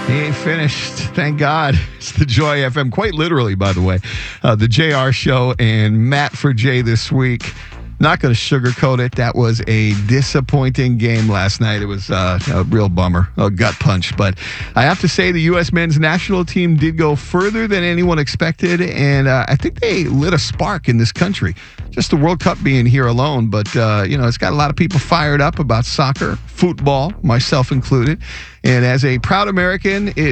He ain't finished. Thank God. It's the Joy FM. Quite literally, by the way. The JR Show and Matt for Jay this week. Not going to sugarcoat it. That was a disappointing game last night. It was a real bummer, a gut punch. But I have to say the U.S. men's national team did go further than anyone expected, and I think they lit a spark in this country. Just the World Cup being here alone, but, it's got a lot of people fired up about soccer, football, myself included. And as a proud American, it